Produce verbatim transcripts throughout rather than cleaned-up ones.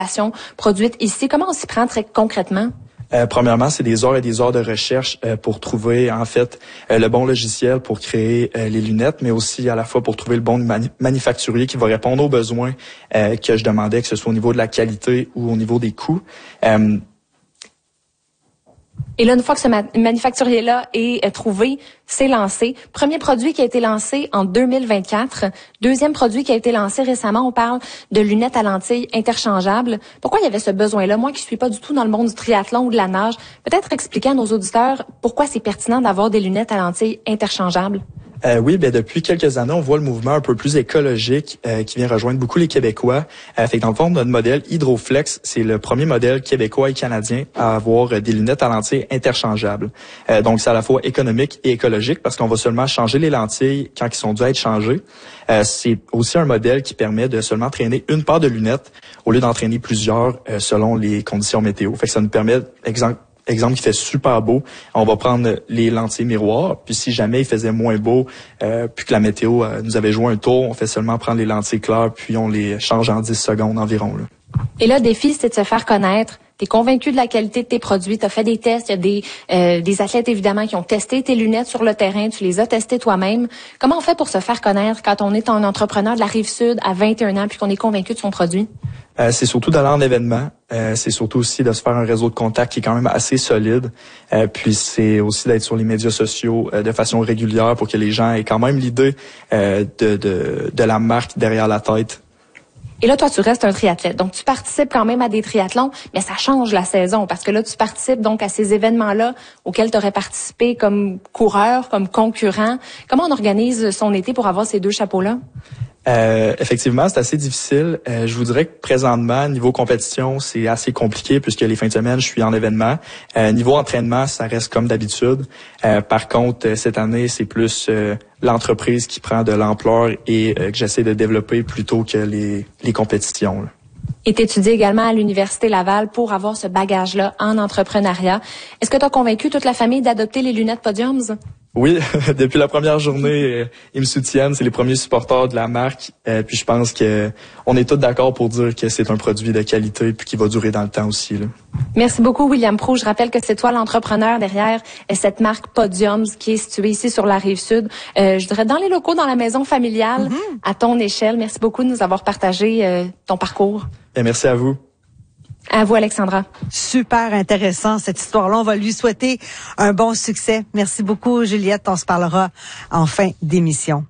produite ici. Comment on s'y prend très concrètement? Euh, premièrement, c'est des heures et des heures de recherche euh, pour trouver en fait euh, le bon logiciel pour créer euh, les lunettes, mais aussi à la fois pour trouver le bon mani- manufacturier qui va répondre aux besoins euh, que je demandais, que ce soit au niveau de la qualité ou au niveau des coûts. Euh, Et là, une fois que ce ma- manufacturier-là est euh, trouvé, c'est lancé. Premier produit qui a été lancé en deux mille vingt-quatre. Deuxième produit qui a été lancé récemment, on parle de lunettes à lentilles interchangeables. Pourquoi il y avait ce besoin-là? Moi qui suis pas du tout dans le monde du triathlon ou de la nage, peut-être expliquer à nos auditeurs pourquoi c'est pertinent d'avoir des lunettes à lentilles interchangeables. Euh, oui, ben depuis quelques années, on voit le mouvement un peu plus écologique euh, qui vient rejoindre beaucoup les Québécois. Euh, fait que dans le fond, notre modèle Hydroflex, c'est le premier modèle québécois et canadien à avoir euh, des lunettes à lentilles interchangeables. Euh, donc, c'est à la fois économique et écologique parce qu'on va seulement changer les lentilles quand ils sont dû être changés. Euh, c'est aussi un modèle qui permet de seulement traîner une paire de lunettes au lieu d'entraîner plusieurs euh, selon les conditions météo. Fait que ça nous permet, exemple, Exemple qui fait super beau, on va prendre les lentilles miroirs, puis si jamais il faisait moins beau, euh, puis que la météo euh, nous avait joué un tour, on fait seulement prendre les lentilles claires, puis on les change en dix secondes environ. Là. Et là, le défi, c'est de se faire connaître. Tu es convaincu de la qualité de tes produits, tu as fait des tests, il y a des, euh, des athlètes évidemment qui ont testé tes lunettes sur le terrain, tu les as testées toi-même. Comment on fait pour se faire connaître quand on est un entrepreneur de la Rive-Sud à vingt et un ans puis qu'on est convaincu de son produit? Euh, c'est surtout d'aller en événement. Euh, c'est surtout aussi de se faire un réseau de contacts qui est quand même assez solide. Euh, puis c'est aussi d'être sur les médias sociaux euh, de façon régulière pour que les gens aient quand même l'idée euh, de, de, de la marque derrière la tête. Et là, toi, tu restes un triathlète. Donc, tu participes quand même à des triathlons, mais ça change la saison parce que là, tu participes donc à ces événements-là auxquels tu aurais participé comme coureur, comme concurrent. Comment on organise son été pour avoir ces deux chapeaux-là? Euh, effectivement, c'est assez difficile. Euh, je vous dirais que présentement, niveau compétition, c'est assez compliqué puisque les fins de semaine, je suis en événement. Euh, niveau entraînement, ça reste comme d'habitude. Euh, par contre, cette année, c'est plus euh, l'entreprise qui prend de l'ampleur et euh, que j'essaie de développer plutôt que les, les compétitions. Là. Et tu étudies également à l'Université Laval pour avoir ce bagage-là en entrepreneuriat. Est-ce que tu as convaincu toute la famille d'adopter les lunettes Podiums? Oui, depuis la première journée, euh, ils me soutiennent. C'est les premiers supporters de la marque. Euh, puis je pense que on est tous d'accord pour dire que c'est un produit de qualité puis qui va durer dans le temps aussi. Là. Merci beaucoup, William Proulx. Je rappelle que c'est toi l'entrepreneur derrière cette marque Podiums qui est située ici sur la Rive-Sud. Euh, je dirais dans les locaux, dans la maison familiale, mm-hmm. à ton échelle. Merci beaucoup de nous avoir partagé euh, ton parcours. Et merci à vous. À vous, Alexandra. Super intéressant, cette histoire-là. On va lui souhaiter un bon succès. Merci beaucoup, Juliette. On se parlera en fin d'émission.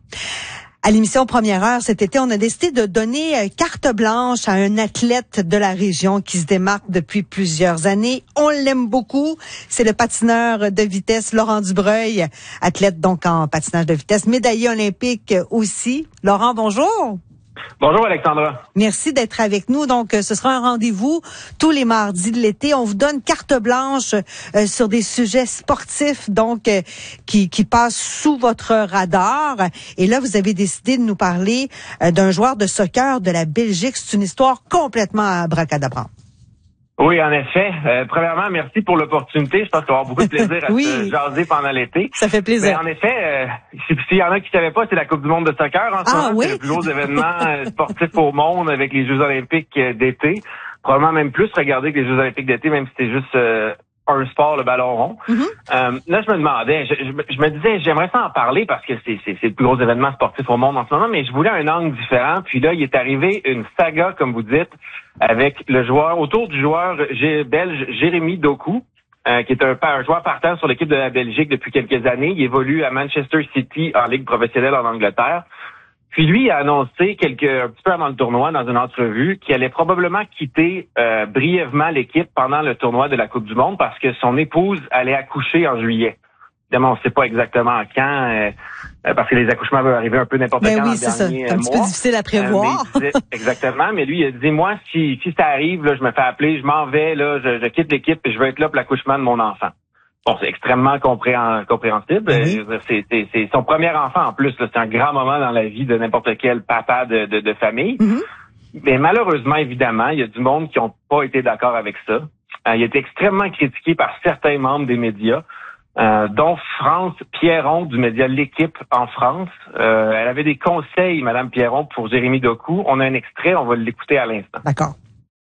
À l'émission Première Heure, cet été, on a décidé de donner carte blanche à un athlète de la région qui se démarque depuis plusieurs années. On l'aime beaucoup. C'est le patineur de vitesse Laurent Dubreuil, athlète donc en patinage de vitesse, médaillé olympique aussi. Laurent, bonjour. Bonjour Alexandra. Merci d'être avec nous. Donc, ce sera un rendez-vous tous les mardis de l'été. On vous donne carte blanche euh, sur des sujets sportifs, donc euh, qui, qui passent sous votre radar. Et là, vous avez décidé de nous parler euh, d'un joueur de soccer de la Belgique. C'est une histoire complètement abracadabra. Oui, en effet. Euh, premièrement, merci pour l'opportunité. Je pense qu'on va avoir beaucoup de plaisir à oui, se jaser pendant l'été. Ça fait plaisir. Mais en effet, euh, s'il y en a qui ne savaient pas, c'est la Coupe du monde de soccer en ce ah, moment. Oui? C'est le plus gros événement sportif au monde avec les Jeux olympiques d'été. Probablement même plus regarder que les Jeux olympiques d'été, même si c'est juste euh, un sport, le ballon rond. Mm-hmm. Euh, là, je me demandais, je, je, je me disais, j'aimerais ça en parler parce que c'est, c'est, c'est le plus gros événement sportif au monde en ce moment, mais je voulais un angle différent. Puis là, il est arrivé une saga, comme vous dites, avec le joueur, autour du joueur belge Jérémy Doku, euh, qui est un, un joueur partant sur l'équipe de la Belgique depuis quelques années. Il évolue à Manchester City en Ligue professionnelle en Angleterre. Puis lui a annoncé quelques, un petit peu avant le tournoi, dans une entrevue, qu'il allait probablement quitter euh, brièvement l'équipe pendant le tournoi de la Coupe du Monde parce que son épouse allait accoucher en juillet. Évidemment, on ne sait pas exactement quand, euh, parce que les accouchements peuvent arriver un peu n'importe ben quand oui, dans le c'est dernier ça. C'est un mois. petit peu difficile à prévoir. Euh, disait, exactement, mais lui, il a dit, moi, si, si ça arrive, là, je me fais appeler, je m'en vais, là, je, je quitte l'équipe et je veux être là pour l'accouchement de mon enfant. Bon, c'est extrêmement compréhen- compréhensible. Mm-hmm. C'est, c'est, c'est son premier enfant en plus. Là, c'est un grand moment dans la vie de n'importe quel papa de, de, de famille. Mm-hmm. Mais malheureusement, évidemment, il y a du monde qui n'ont pas été d'accord avec ça. Euh, il a été extrêmement critiqué par certains membres des médias, euh, dont France Pierron du média L'Équipe en France. Euh, elle avait des conseils, Madame Pierron, pour Jérémy Doku. On a un extrait, on va l'écouter à l'instant. D'accord.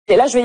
Et là, je vais